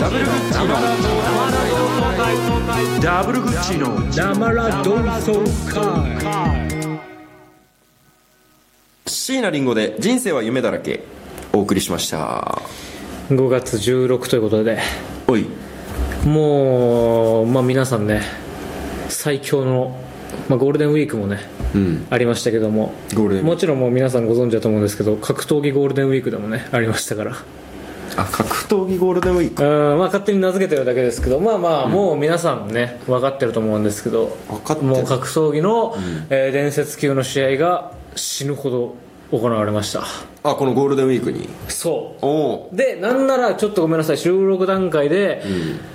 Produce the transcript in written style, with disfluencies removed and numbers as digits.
ダブルグッチの生ラ同窓会。 椎名林檎で人生は夢だらけお送りしました。 5月16ということで、 おいもう、皆さんね、最強の、ゴールデンウィークもね、ありましたけども、もちろんもう皆さんご存知だと思うんですけど、格闘技ゴールデンウィークでもねありましたから。 格闘技ゴールデンウィーク、 勝手に名付けてるだけですけど、もう皆さんね分かってると思うんですけど、もう格闘技の、伝説級の試合が死ぬほど行われました。 このゴールデンウィークに。 そうで、なんならちょっとごめんなさい、収録段階で、